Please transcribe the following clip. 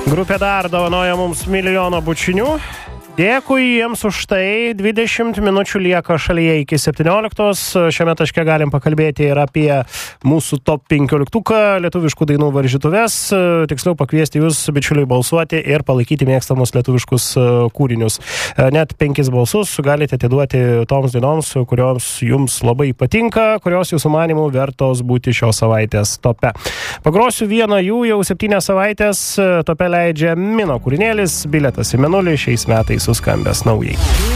Grupė Dar dovanoja mums milijono bučinių. Dėkui jiems už tai. 20 minučių lieka šalyje iki 17. Šiame taške galim pakalbėti ir apie mūsų top 15 lietuviškų dainų varžytuves. Tiksliau pakviesti jūs, bičiuliai, balsuoti ir palaikyti mėgstamus lietuviškus kūrinius. Net 5 balsus galite atiduoti toms dainoms, kurios jums labai patinka, kurios jūsų manimų vertos būti šios savaitės tope. Pagrosiu vieną jų, jau 7 savaitės tope leidžia Mino kūrinėlis Bilietas į Mėnulį, šiais metais suskambęs naujai.